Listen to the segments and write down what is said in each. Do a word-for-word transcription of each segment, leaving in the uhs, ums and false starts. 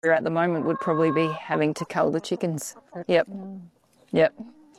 at the moment would probably be having to cull the chickens. Yep, yep.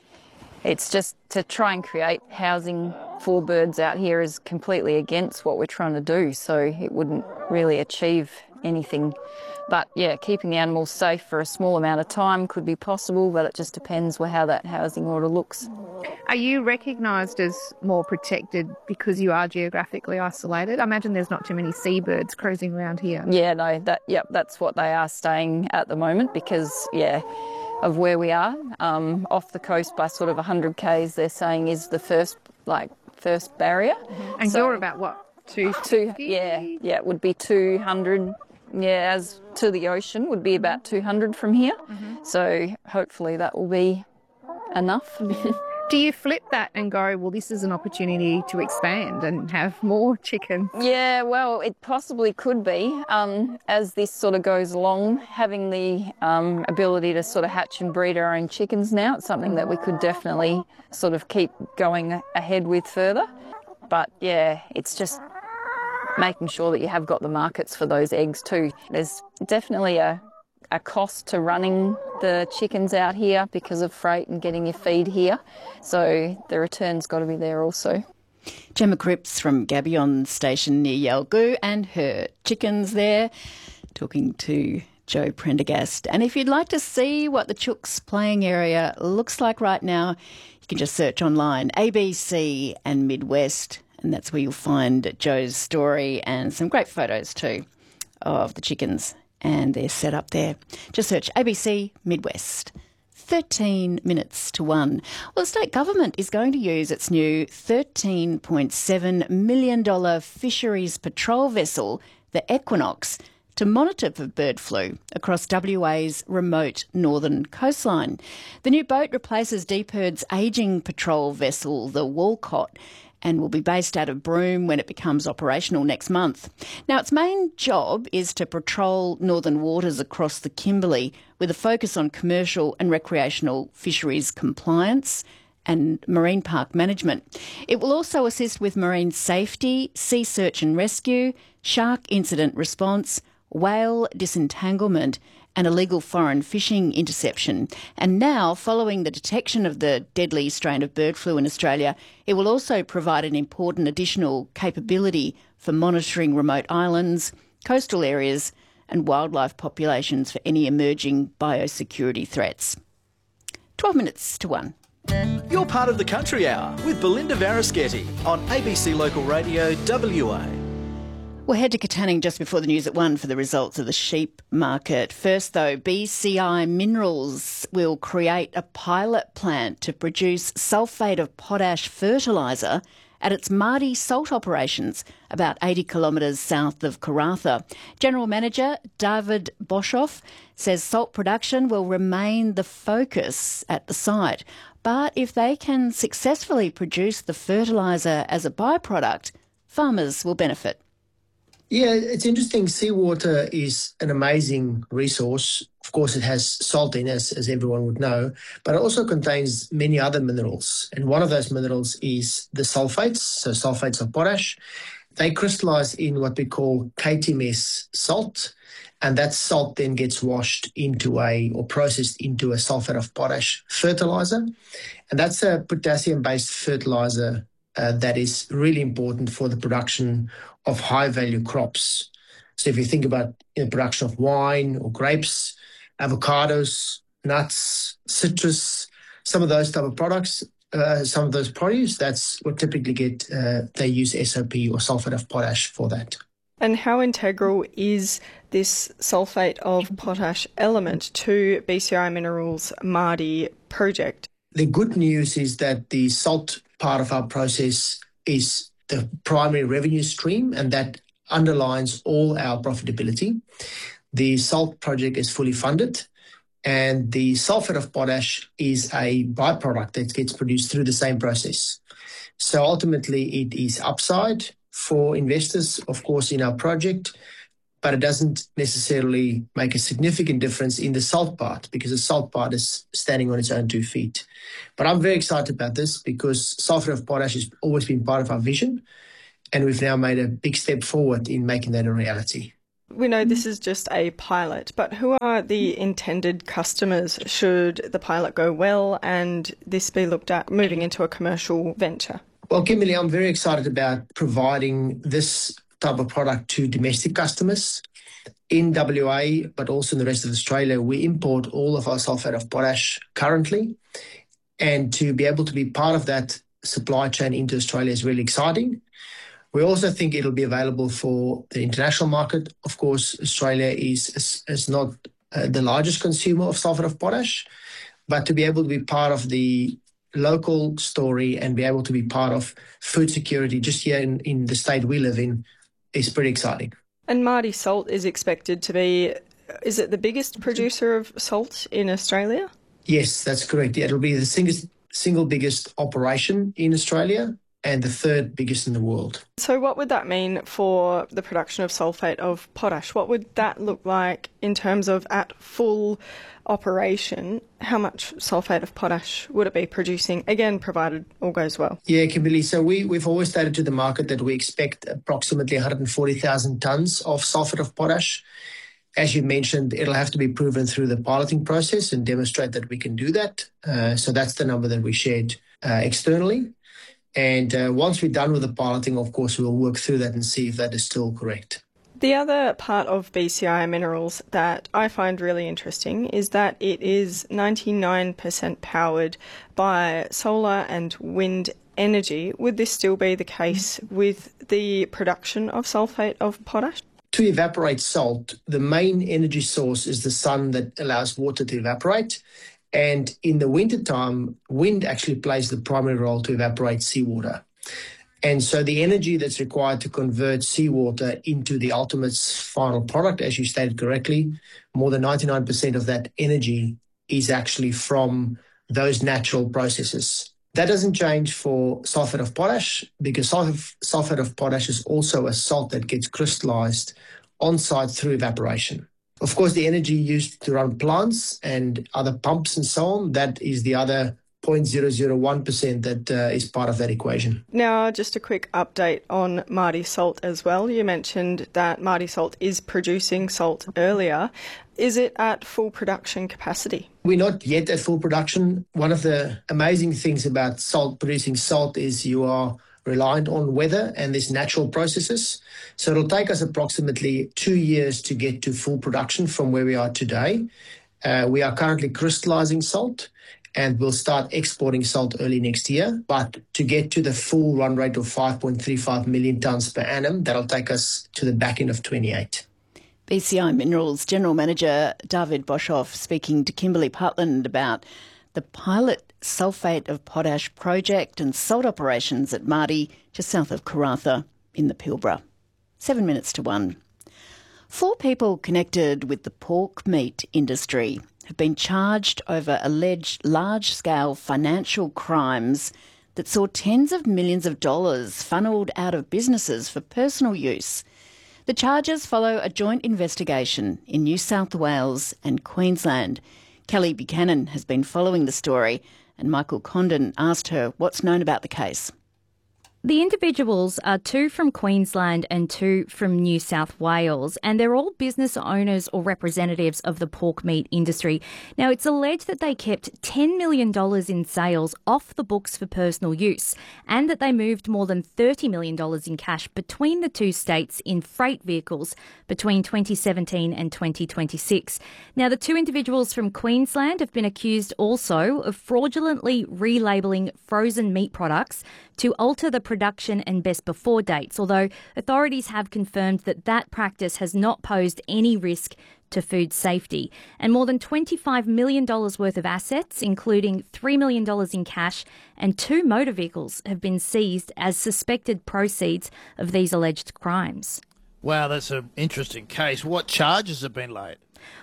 It's just to try and create housing for birds out here is completely against what we're trying to do, so it wouldn't really achieve anything. But yeah, keeping the animals safe for a small amount of time could be possible, but it just depends how that housing order looks. Are you recognised as more protected because you are geographically isolated? I imagine there's not too many seabirds cruising around here. Yeah, no, that yep, that's what they are staying at the moment because, yeah, of where we are. Um, off the coast by sort of one hundred kays, they're saying is the first, like, first barrier. Mm-hmm. And so, you're about, what, two two? Yeah, yeah, it would be two hundred. Yeah, as to the ocean would be about two hundred from here. Mm-hmm. So hopefully that will be enough. Do you flip that and go, well, this is an opportunity to expand and have more chickens? Yeah, well, it possibly could be. Um, as this sort of goes along, having the um, ability to sort of hatch and breed our own chickens now, it's something that we could definitely sort of keep going ahead with further. But yeah, it's just making sure that you have got the markets for those eggs too. There's definitely a, a cost to running the chickens out here because of freight and getting your feed here. So the return's got to be there also. Gemma Cripps from Gabion Station near Yalgoo and her chickens there, talking to Joe Prendergast. And if you'd like to see what the Chooks playing area looks like right now, you can just search online, A B C and Midwest, and that's where you'll find Joe's story and some great photos too of the chickens and their setup there. Just search A B C Midwest. thirteen minutes to one. Well, the state government is going to use its new thirteen point seven million dollars fisheries patrol vessel, the Equinox, to monitor for bird flu across W A's remote northern coastline. The new boat replaces DPIRD's ageing patrol vessel, the Walcott, and will be based out of Broome when it becomes operational next month. Now, its main job is to patrol northern waters across the Kimberley with a focus on commercial and recreational fisheries compliance and marine park management. It will also assist with marine safety, sea search and rescue, shark incident response, whale disentanglement and illegal foreign fishing interception. And now, following the detection of the deadly strain of bird flu in Australia, it will also provide an important additional capability for monitoring remote islands, coastal areas and wildlife populations for any emerging biosecurity threats. twelve minutes to one. You're part of the Country Hour with Belinda Varischetti on A B C Local Radio W A. We'll head to Katanning just before the news at one for the results of the sheep market. First, though, B C I Minerals will create a pilot plant to produce sulphate of potash fertiliser at its Mardi salt operations, about eighty kilometres south of Karratha. General Manager David Boshoff says salt production will remain the focus at the site. But if they can successfully produce the fertiliser as a byproduct, farmers will benefit. Yeah, it's interesting. Seawater is an amazing resource. Of course, it has salt in it, as, as everyone would know, but it also contains many other minerals. And one of those minerals is the sulfates, so sulfates of potash. They crystallize in what we call K T M S salt, and that salt then gets washed into a, or processed into a sulfate of potash fertilizer. And that's a potassium-based fertilizer uh, that is really important for the production of high-value crops. So if you think about the production of wine or grapes, avocados, nuts, citrus, some of those type of products, uh, some of those produce, that's what typically get, uh, they use S O P or sulfate of potash for that. And how integral is this sulfate of potash element to B C I Minerals' Mardi project? The good news is that the salt part of our process is the primary revenue stream, and that underlines all our profitability. The salt project is fully funded, and the sulfate of potash is a byproduct that gets produced through the same process. So ultimately, it is upside for investors, of course, in our project, but it doesn't necessarily make a significant difference in the salt part because the salt part is standing on its own two feet. But I'm very excited about this because sulfate of potash has always been part of our vision, and we've now made a big step forward in making that a reality. We know this is just a pilot, but who are the intended customers should the pilot go well and this be looked at moving into a commercial venture? Well, Kimberly, I'm very excited about providing this type of product to domestic customers. In W A, but also in the rest of Australia, we import all of our sulphate of potash currently. And to be able to be part of that supply chain into Australia is really exciting. We also think it'll be available for the international market. Of course, Australia is, is, is not uh, the largest consumer of sulphate of potash, but to be able to be part of the local story and be able to be part of food security just here in, in the state we live in is pretty exciting. And Mardi Salt is expected to be, is it the biggest producer of salt in Australia? Yes, that's correct. It'll be the single, single biggest operation in Australia and the third biggest in the world. So what would that mean for the production of sulphate of potash? What would that look like in terms of at full operation? How much sulphate of potash would it be producing, again, provided all goes well? Yeah, Kimberly, so we, we've always stated to the market that we expect approximately one hundred forty thousand tonnes of sulphate of potash. As you mentioned, it'll have to be proven through the piloting process and demonstrate that we can do that. Uh, so that's the number that we shared uh, externally. And uh, once we're done with the piloting, of course, we'll work through that and see if that is still correct. The other part of B C I Minerals that I find really interesting is that it is ninety-nine percent powered by solar and wind energy. Would this still be the case with the production of sulphate of potash? To evaporate salt, the main energy source is the sun that allows water to evaporate. And in the wintertime, wind actually plays the primary role to evaporate seawater. And so the energy that's required to convert seawater into the ultimate final product, as you stated correctly, more than ninety-nine percent of that energy is actually from those natural processes. That doesn't change for sulphate of potash because sulphate of potash is also a salt that gets crystallized on site through evaporation. Of course, the energy used to run plants and other pumps and so on, that is the other zero point zero zero one percent that uh, is part of that equation. Now, just a quick update on Mardi Salt as well. You mentioned that Mardi Salt is producing salt earlier. Is it at full production capacity? We're not yet at full production. One of the amazing things about salt, producing salt, is you are reliant on weather and these natural processes. So it'll take us approximately two years to get to full production from where we are today. Uh, we are currently crystallizing salt and we'll start exporting salt early next year. But to get to the full run rate of five point three five million tonnes per annum, that'll take us to the back end of twenty-eight. B C I Minerals General Manager David Boshoff speaking to Kimberly Putland about the pilot sulphate of potash project and salt operations at Mardi, just south of Karratha in the Pilbara. Seven minutes to one. Four people connected with the pork meat industry have been charged over alleged large-scale financial crimes that saw tens of millions of dollars funnelled out of businesses for personal use. The charges follow a joint investigation in New South Wales and Queensland. Kelly Buchanan has been following the story, and Michael Condon asked her what's known about the case. The individuals are two from Queensland and two from New South Wales, and they're all business owners or representatives of the pork meat industry. Now, it's alleged that they kept ten million dollars in sales off the books for personal use and that they moved more than thirty million dollars in cash between the two states in freight vehicles between twenty seventeen and twenty twenty-six. Now, the two individuals from Queensland have been accused also of fraudulently relabelling frozen meat products to alter the production and best before dates, although authorities have confirmed that that practice has not posed any risk to food safety. And more than twenty-five million dollars worth of assets, including three million dollars in cash and two motor vehicles, have been seized as suspected proceeds of these alleged crimes. Wow, that's an interesting case. What charges have been laid?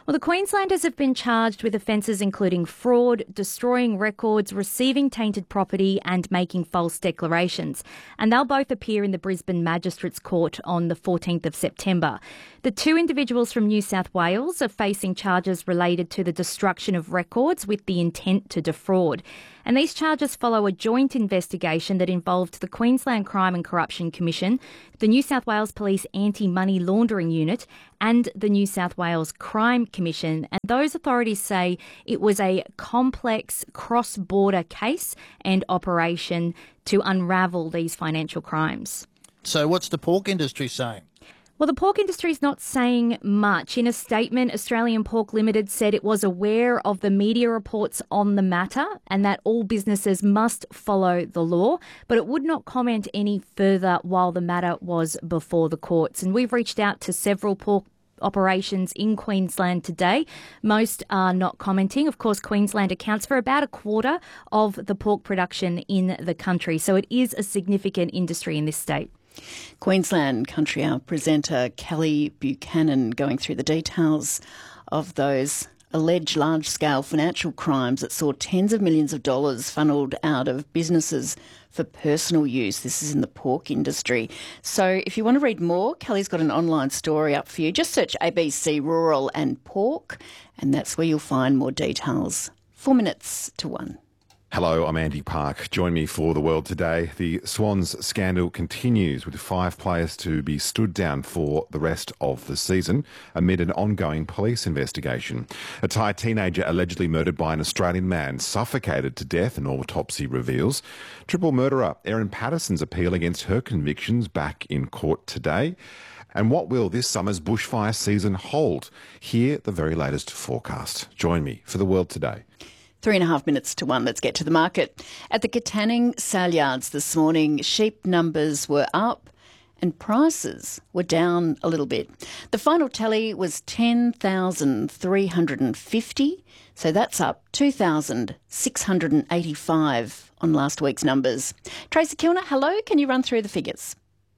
Well, the Queenslanders have been charged with offences including fraud, destroying records, receiving tainted property and making false declarations. And they'll both appear in the Brisbane Magistrates Court on the fourteenth of September. The two individuals from New South Wales are facing charges related to the destruction of records with the intent to defraud. And these charges follow a joint investigation that involved the Queensland Crime and Corruption Commission, the New South Wales Police Anti-Money Laundering Unit and the New South Wales Crime Commission. And those authorities say it was a complex cross-border case and operation to unravel these financial crimes. So what's the pork industry saying? Well, the pork industry is not saying much. In a statement, Australian Pork Limited said it was aware of the media reports on the matter and that all businesses must follow the law, but it would not comment any further while the matter was before the courts. And we've reached out to several pork operations in Queensland today. Most are not commenting. Of course, Queensland accounts for about a quarter of the pork production in the country, so it is a significant industry in this state. Queensland Country Hour presenter Kelly Buchanan going through the details of those alleged large-scale financial crimes that saw tens of millions of dollars funnelled out of businesses for personal use. This is in the pork industry. So if you want to read more, Kelly's got an online story up for you. Just search A B C Rural and Pork, and that's where you'll find more details. Four minutes to one. Hello, I'm Andy Park. Join me for The World Today. The Swans scandal continues with five players to be stood down for the rest of the season amid an ongoing police investigation. A Thai teenager allegedly murdered by an Australian man suffocated to death, an autopsy reveals. Triple murderer Erin Patterson's appeal against her convictions back in court today. And what will this summer's bushfire season hold? Hear the very latest forecast. Join me for The World Today. Three and a half minutes to one. Let's get to the market. At the Katanning sale yards this morning, sheep numbers were up and prices were down a little bit. The final tally was ten thousand three hundred fifty, so that's up two thousand six hundred eighty-five on last week's numbers. Tracy Kilner, hello. Can you run through the figures?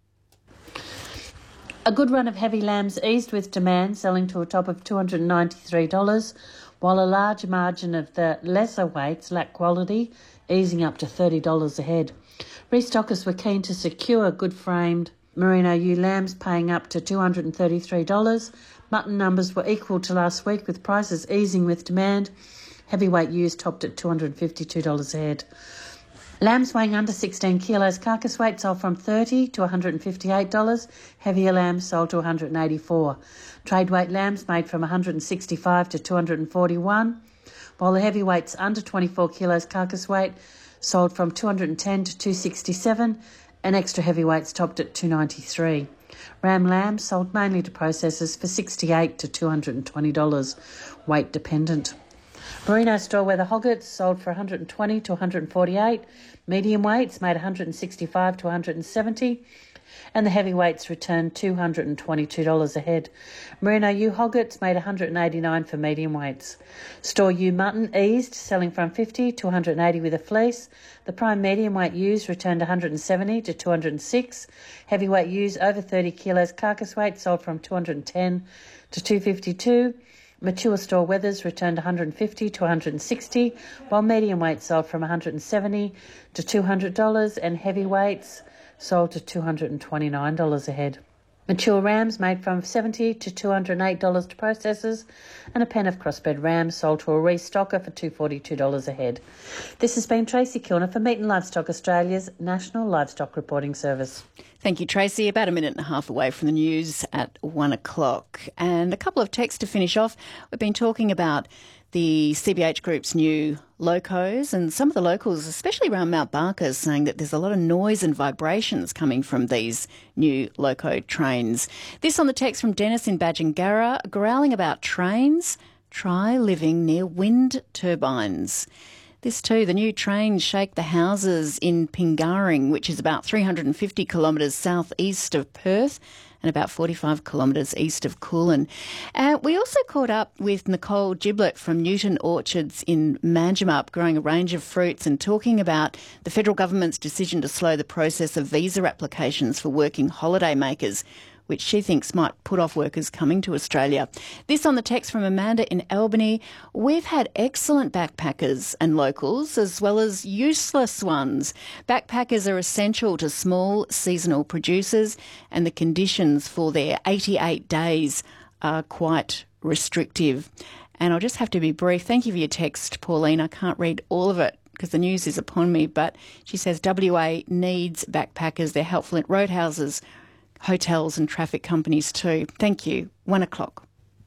A good run of heavy lambs eased with demand, selling to a top of two hundred ninety-three dollars, while a large margin of the lesser weights lack quality, easing up to thirty dollars a head. Restockers were keen to secure good-framed merino ewe lambs, paying up to two hundred thirty-three dollars. Mutton numbers were equal to last week, with prices easing with demand. Heavyweight ewes topped at two hundred fifty-two dollars a head. Lambs weighing under sixteen kilos carcass weight sold from thirty dollars to one hundred fifty-eight dollars. Heavier lambs sold to one hundred eighty-four dollars. Trade weight lambs made from one hundred sixty-five dollars to two hundred forty-one dollars, while the heavyweights under twenty-four kilos carcass weight sold from two hundred ten dollars to two hundred sixty-seven dollars, and extra heavyweights topped at two hundred ninety-three dollars. Ram lambs sold mainly to processors for sixty-eight dollars to two hundred twenty dollars, weight dependent. Merino store weather hoggets sold for one hundred twenty dollars to one hundred forty-eight dollars. Medium weights made one hundred sixty-five dollars to one hundred seventy dollars, and the heavyweights returned two hundred twenty-two dollars a head. Merino ewe hoggets made one hundred eighty-nine dollars for medium weights. Store ewe mutton eased, selling from fifty dollars to one hundred eighty dollars with a fleece. The prime medium weight ewes returned one hundred seventy dollars to two hundred six dollars. Heavyweight ewes over thirty kilos carcass weight sold from two hundred ten dollars to two hundred fifty-two dollars. Mature store wethers returned one hundred fifty dollars to one hundred sixty dollars, while medium weights sold from one hundred seventy dollars to two hundred dollars, and heavyweights sold to two hundred twenty-nine dollars a head. Mature rams made from seventy dollars to two hundred eight dollars to processors, and a pen of crossbred rams sold to a restocker for two hundred forty-two dollars a head. This has been Tracy Kilner for Meat and Livestock Australia's National Livestock Reporting Service. Thank you, Tracy. About a minute and a half away from the news at one o'clock. And a couple of texts to finish off. We've been talking about the C B H Group's new locos, and some of the locals, especially around Mount Barker, saying that there's a lot of noise and vibrations coming from these new loco trains. This on the text from Dennis in Badgingarra, growling about trains. Try living near wind turbines. This too, the new trains shake the houses in Pingaring, which is about three hundred fifty kilometres southeast of Perth and about forty-five kilometres east of Coolin. Uh, we also caught up with Nicole Giblett from Newton Orchards in Manjimup, growing a range of fruits and talking about the federal government's decision to slow the process of visa applications for working holiday makers, which she thinks might put off workers coming to Australia. This on the text from Amanda in Albany. We've had excellent backpackers and locals as well as useless ones. Backpackers are essential to small seasonal producers, and the conditions for their eighty-eight days are quite restrictive. And I'll just have to be brief. Thank you for your text, Pauline. I can't read all of it because the news is upon me, but she says W A needs backpackers. They're helpful at roadhouses, hotels and traffic companies too. Thank you. One o'clock.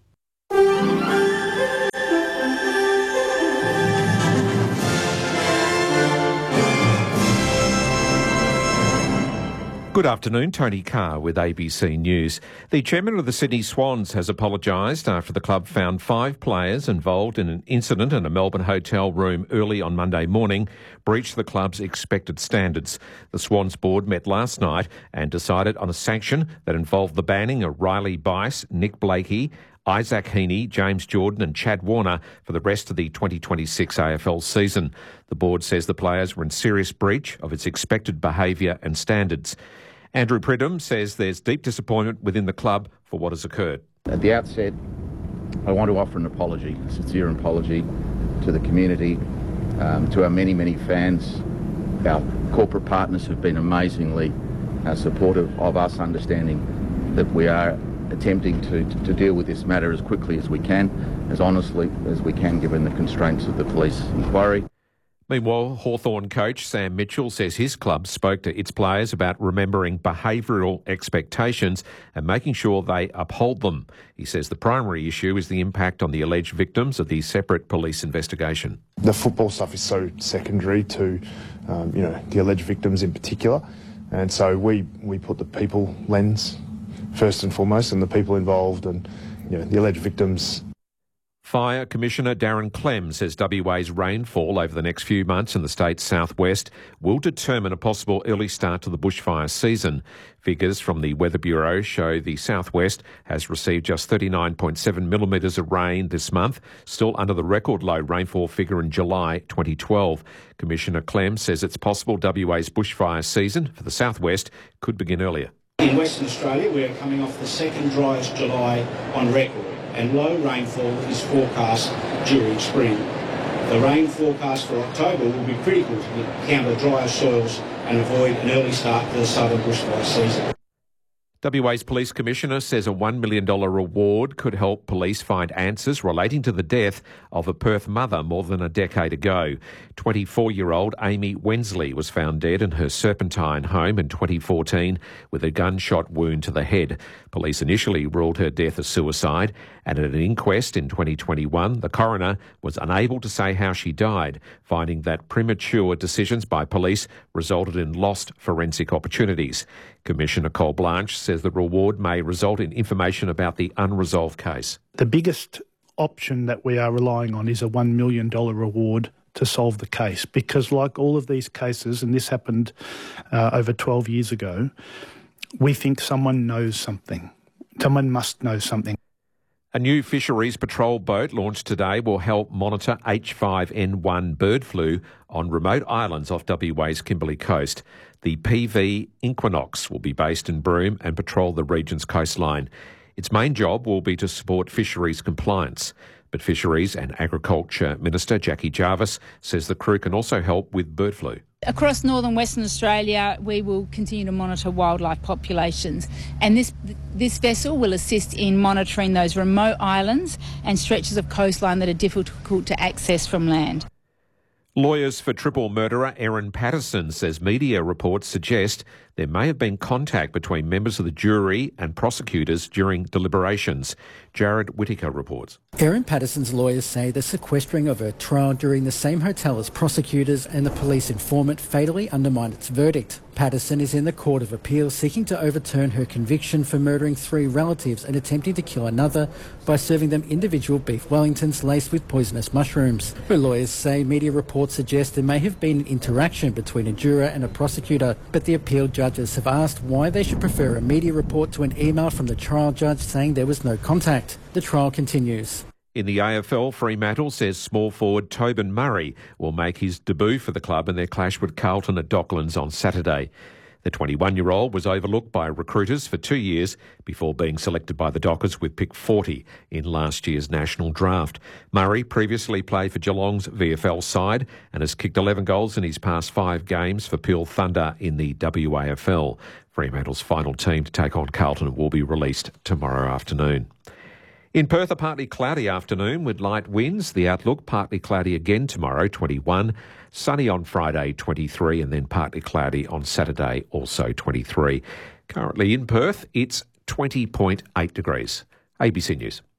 Good afternoon, Tony Carr with A B C News. The chairman of the Sydney Swans has apologised after the club found five players involved in an incident in a Melbourne hotel room early on Monday morning breached the club's expected standards. The Swans board met last night and decided on a sanction that involved the banning of Riley Bice, Nick Blakey, Isaac Heaney, James Jordan and Chad Warner for the rest of the twenty twenty-six A F L season. The board says the players were in serious breach of its expected behaviour and standards. Andrew Pridham says there's deep disappointment within the club for what has occurred. At the outset, I want to offer an apology, a sincere apology to the community, um, to our many, many fans, our corporate partners who've been amazingly uh, supportive of us, understanding that we are attempting to, to, to deal with this matter as quickly as we can, as honestly as we can, given the constraints of the police inquiry. Meanwhile, Hawthorn coach Sam Mitchell says his club spoke to its players about remembering behavioural expectations and making sure they uphold them. He says the primary issue is the impact on the alleged victims of the separate police investigation. The football stuff is so secondary to, um, you know, the alleged victims in particular, and so we, we put the people lens first and foremost, and the people involved and, you know, the alleged victims. Fire Commissioner Darren Clem says W A's rainfall over the next few months in the state's southwest will determine a possible early start to the bushfire season. Figures from the Weather Bureau show the southwest has received just thirty-nine point seven millimetres of rain this month, still under the record low rainfall figure in July twenty twelve. Commissioner Clem says it's possible W A's bushfire season for the southwest could begin earlier. In Western Australia, we're coming off the second driest July on record, and low rainfall is forecast during spring. The rain forecast for October will be critical to counter drier soils and avoid an early start to the southern bushfire season. W A's Police Commissioner says a one million dollars reward could help police find answers relating to the death of a Perth mother more than a decade ago. twenty-four-year-old Amy Wensley was found dead in her Serpentine home in twenty fourteen with a gunshot wound to the head. Police initially ruled her death a suicide, and at an inquest in twenty twenty-one, the coroner was unable to say how she died, finding that premature decisions by police resulted in lost forensic opportunities. Commissioner Cole Blanche says the reward may result in information about the unresolved case. The biggest option that we are relying on is a one million dollars reward to solve the case, because like all of these cases, and this happened uh, over twelve years ago, we think someone knows something. Someone must know something. A new fisheries patrol boat launched today will help monitor H five N one bird flu on remote islands off W A's Kimberley coast. The P V Equinox will be based in Broome and patrol the region's coastline. Its main job will be to support fisheries compliance. But Fisheries and Agriculture Minister Jackie Jarvis says the crew can also help with bird flu. Across northern Western Australia, we will continue to monitor wildlife populations, and this this vessel will assist in monitoring those remote islands and stretches of coastline that are difficult to access from land. Lawyers for triple murderer Erin Patterson says media reports suggest there may have been contact between members of the jury and prosecutors during deliberations. Jared Whittaker reports. Erin Patterson's lawyers say the sequestering of her trial during the same hotel as prosecutors and the police informant fatally undermined its verdict. Patterson is in the Court of Appeal seeking to overturn her conviction for murdering three relatives and attempting to kill another by serving them individual beef Wellingtons laced with poisonous mushrooms. Her lawyers say media reports suggest there may have been an interaction between a juror and a prosecutor, but the appeal judges have asked why they should prefer a media report to an email from the trial judge saying there was no contact. The trial continues. In the A F L, Fremantle says small forward Tobin Murray will make his debut for the club in their clash with Carlton at Docklands on Saturday. The twenty-one-year-old was overlooked by recruiters for two years before being selected by the Dockers with pick forty in last year's national draft. Murray previously played for Geelong's V F L side and has kicked eleven goals in his past five games for Peel Thunder in the W A F L. Fremantle's final team to take on Carlton will be released tomorrow afternoon. In Perth, a partly cloudy afternoon with light winds. The outlook, partly cloudy again tomorrow, twenty-one. Sunny on Friday, twenty-three, and then partly cloudy on Saturday, also twenty-three. Currently in Perth, it's twenty point eight degrees. A B C News.